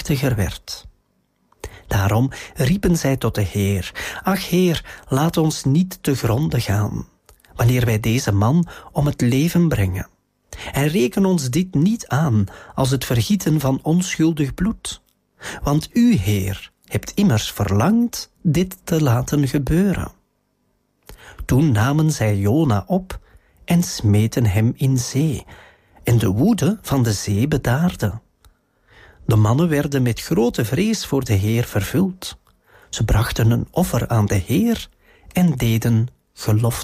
krachtiger werd. Daarom riepen zij tot de Heer: Ach Heer, laat ons niet te gronde gaan, wanneer wij deze man om het leven brengen. En reken ons dit niet aan als het vergieten van onschuldig bloed. Want u, Heer, hebt immers verlangd dit te laten gebeuren. Toen namen zij Jona op en smeten hem in zee, en de woede van de zee bedaarde. De mannen werden met grote vrees voor de Heer vervuld. Ze brachten een offer aan de Heer en deden gelofte.